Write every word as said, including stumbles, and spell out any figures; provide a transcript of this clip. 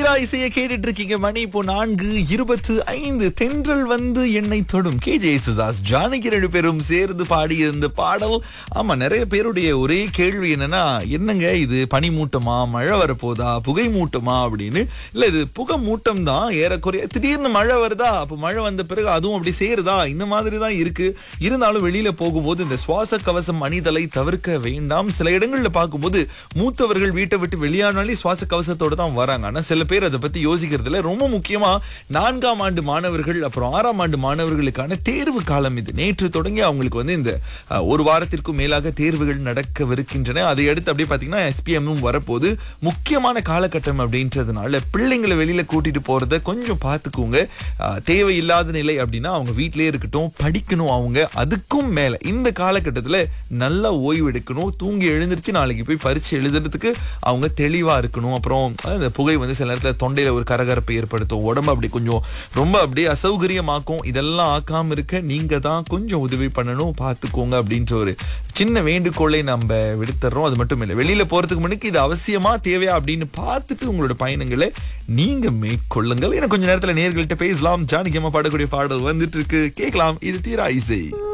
தீரா இசையை கேட்டுட்டு இருக்கீங்க. மணி இப்போ நான்கு இருபத்து ஐந்து. தென்றல் வந்து என்னை தொடும். கே ஜே யேசுதாஸ், ஜானகி ரெண்டு பேரும் சேர்ந்து பாடிய இந்த பாடல். ஆமா, நிறைய பேருடைய ஒரே கேள்வி என்னன்னா, என்னங்க இது பனி மூட்டமா, மழை வரப்போதா, புகை மூட்டமா அப்படின்னு. இல்ல, இது புகை மூட்டம் தான். ஏறக்குறைய திடீர்னு மழை வருதா, அப்ப மழை வந்த பிறகு அதுவும் அப்படி சேருதா, இந்த மாதிரி தான் இருக்கு. இருந்தாலும் வெளியில போகும்போது இந்த சுவாச கவசம் அணிதலை தவிர்க்க வேண்டாம். சில இடங்கள்ல பார்க்கும்போது மூத்தவர்கள் வீட்டை விட்டு வெளியானாலே சுவாச கவசத்தோட தான் வராங்க. ஆனா சில பேர் அதை பத்தி யோசிக்கிறதுல, ரொம்ப முக்கியமா நான்காம் ஆண்டு மாணவர்கள் அப்புறம் ஆறாம் ஆண்டு மாணவர்களுக்கான தேர்வு காலம் இது. நேற்று தொடங்கி அவங்களுக்கு வந்து இந்த அஹ், ஒரு வாரத்திற்கும் மேலாக தேர்வுகள் நடக்கவிருக்கின்றன. அதை அடுத்து அப்படியே பாத்தீங்கன்னா எஸ்பிஎம்மும் வரப்போது. முக்கியமான காலகட்டம் அப்படின்றதுனால பிள்ளைங்களை வெளியில கூட்டிட்டு போறத கொஞ்சம் பார்த்துக்கோங்க. அஹ், தேவையில்லாத நிலை அப்படின்னா அவங்க வீட்டிலேயே இருக்கட்டும், படிக்கணும். அவங்க அதுக்கும் மேல இந்த காலகட்டத்துல நல்லா ஓய்வு எடுக்கணும். தூங்கி எழுந்திருச்சு நாளைக்கு போய் பரீட்சை எழுதுறதுக்கு அவங்க தெளிவா இருக்கணும். அப்புறம் அந்த புகை வந்து சில நேரத்துல தொண்டையில ஒரு கரகரப்பை ஏற்படுத்தும், உடம்பு அப்படி கொஞ்சம் ரொம்ப அப்படியே அசௌகரியமாக்கும். இதெல்லாம் ஆக்காம இருக்க நீங்க தான் கொஞ்சம் உதவி பண்ணணும், பார்த்துக்கோங்க அப்படின்ற ஒரு சின்ன வேண்டுகோளை நம்ம விடுத்துறோம். அது மட்டும் இல்லை, வெளியில போறதுக்கு முன்னாடி இது அவசியமா தேவையா அப்படின்னு பார்த்துட்டு உங்களோட பயணங்களை நீங்க மேற்கொள்ளுங்கள். ஏன்னா கொஞ்ச நேரத்துல நேர்கள்ட்ட பேசலாம். ஜானகி அம்மா பாடக்கூடிய பாடல் வந்துட்டு இருக்கு, கேட்கலாம். இது தீரா இசை.